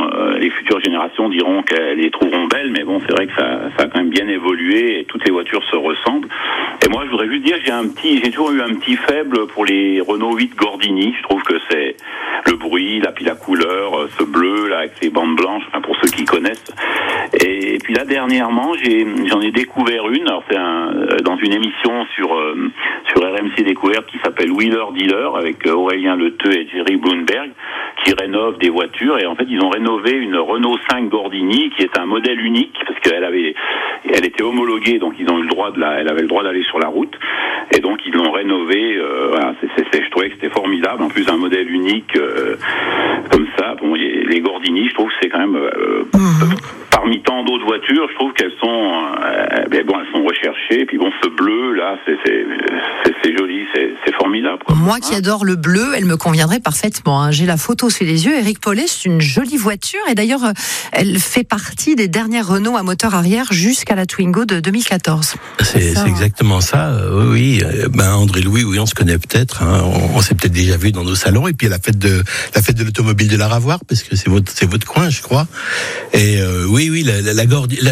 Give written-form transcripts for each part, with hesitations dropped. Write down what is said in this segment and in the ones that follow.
les futures générations diront qu'elles les trouveront belles, mais bon, c'est vrai que ça a quand même bien évolué et toutes les voitures se ressemblent. Et moi, je voudrais juste dire, j'ai toujours eu un petit faible pour les Renault 8 Gordini. Je trouve que c'est le bruit, puis la couleur, ce bleu là avec ces bandes blanches, enfin pour ceux qui connaissent. Et puis là dernièrement, j'en ai découvert une. Alors c'est dans une émission sur RMC Découverte qui s'appelle Wheeler Dealer avec Aurélien Leteux et Jerry Bloomberg qui rénovent des voitures. Et en fait, ils ont rénové une Renault 5 Gordini qui est un modèle unique parce elle était homologuée, donc ils ont eu elle avait le droit d'aller sur la route. Et donc ils l'ont rénové. Voilà, je trouvais que c'était formidable. En plus, un modèle unique comme ça. Bon, les Gordini, je trouve que c'est quand même parmi tant d'autres voitures, je trouve qu'elles sont, elles sont recherchées. Et puis bon, ce bleu là, c'est joli, c'est formidable, quoi. Moi qui adore le bleu, elle me conviendrait parfaitement, hein. J'ai la photo sous les yeux. Éric Paulet, c'est une jolie voiture et d'ailleurs, elle fait partie des dernières Renault à moteur arrière jusqu'à la Twingo de 2014. C'est exactement ça. Oui. André Louis, oui, on se connaît peut-être. Hein. On s'est peut-être déjà vu dans nos salons. Et puis à la fête de l'automobile de la Ravoir, parce que c'est votre coin, je crois. Et oui, la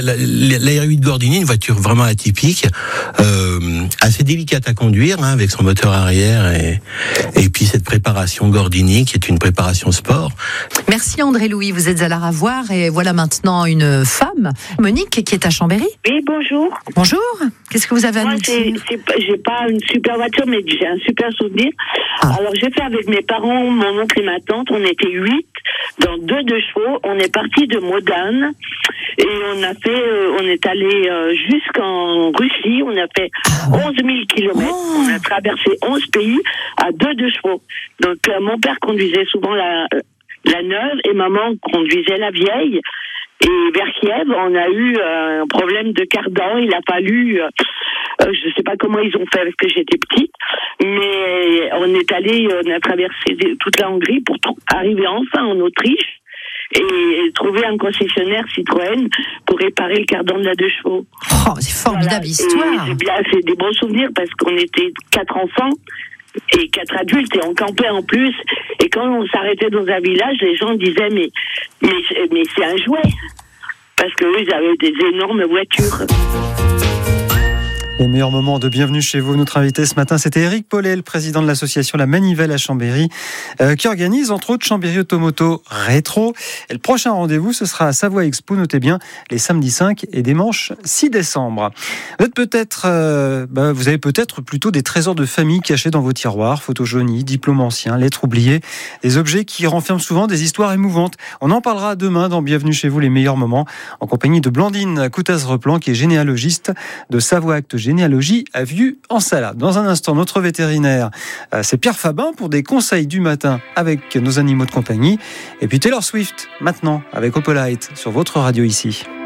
R8 Gordini, une voiture vraiment atypique, assez délicate à conduire, hein, avec son moteur arrière et puis cette préparation Gordini qui est une préparation sport. Merci André Louis, vous êtes à la Ravoir et voilà maintenant une femme, Monique, qui est à Chambéry. Oui, bonjour. Bonjour. Qu'est-ce que vous avez à nous dire ? J'ai pas une super voiture, mais j'ai un super souvenir. Alors j'ai fait avec mes parents, mon oncle et ma tante, on était 8 dans 2 chevaux. On est parti de Modane et on est allé jusqu'en Russie. On a fait 11 000 kilomètres. On a traversé 11 pays à 2 chevaux. Donc mon père conduisait souvent la neuve et maman conduisait la vieille. Et vers Kiev, on a eu un problème de cardan. Il a fallu, je sais pas comment ils ont fait parce que j'étais petite, mais on a traversé toute la Hongrie pour arriver enfin en Autriche et trouver un concessionnaire Citroën pour réparer le cardan de la 2 chevaux. Oh, c'est formidable histoire. C'est des bons souvenirs parce qu'on était 4 enfants. Et 4 adultes, et on campait en plus. Et quand on s'arrêtait dans un village, les gens disaient mais c'est un jouet, parce que eux, ils avaient des énormes voitures. Les meilleurs moments de Bienvenue chez vous. Notre invité ce matin, c'était Éric Paulet, le président de l'association La Manivelle à Chambéry, qui organise entre autres Chambéry Automoto Rétro. Et le prochain rendez-vous, ce sera à Savoie Expo, notez bien, les samedis 5 et dimanche 6 décembre. Vous avez peut-être plutôt des trésors de famille cachés dans vos tiroirs, photos jaunies, diplômes anciens, lettres oubliées, des objets qui renferment souvent des histoires émouvantes. On en parlera demain dans Bienvenue chez vous, les meilleurs moments, en compagnie de Blandine Coutaz-Replan, qui est généalogiste de Savoie Acte Généalogie à Vieux-en-Salade. Dans un instant, notre vétérinaire, c'est Pierre Fabin pour des conseils du matin avec nos animaux de compagnie. Et puis Taylor Swift, maintenant, avec Opalite sur votre radio ici.